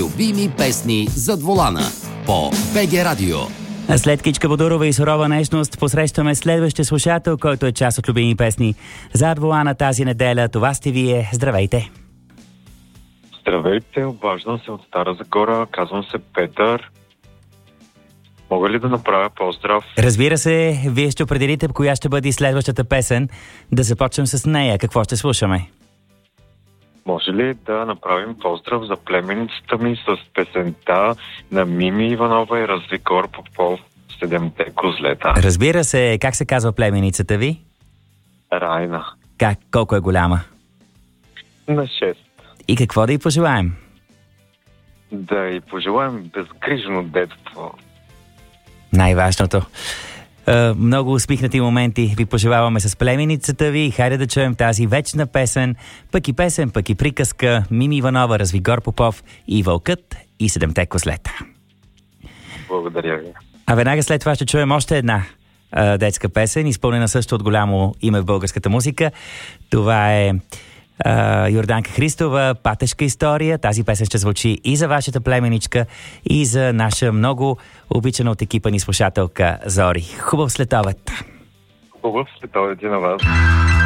Любими песни зад волана по БГ Радио. След Кичка Бодурова и сурова нещност посрещаме следващия слушател, който е част от любими песни зад волана тази неделя. Това сте вие. Здравейте! Здравейте, обаждам се от Стара Загора, казвам се Петър. Мога ли да направя поздрав? Разбира се, вие ще определите коя ще бъде следващата песен. Да започнем с нея. Какво ще слушаме? Може ли да направим поздрав за племеницата ми с песента на Мими Иванова и Развикор Попов "Седемте козлета"? Разбира се. Как се казва племеницата ви? Райна. Как? Колко е голяма? На 6. И какво да й пожелаем? Да й пожелаем безгрижно детство. Най-важното. Много усмихнати моменти ви пожелаваме с племеницата ви. Хайде да чуем тази вечна песен, пък и приказка, Мими Иванова, Развигор Попов и Вълкът и Седемте козлета. Благодаря ви. А веднага след това ще чуем още една детска песен, изпълнена също от голямо име в българската музика. Това е Йорданка Христова, "Патешка история". Тази песен ще звучи и за вашата племеничка, и за наша много обичана от екипа ни слушателка Зори. Хубав следобед! Хубав следобед и на вас!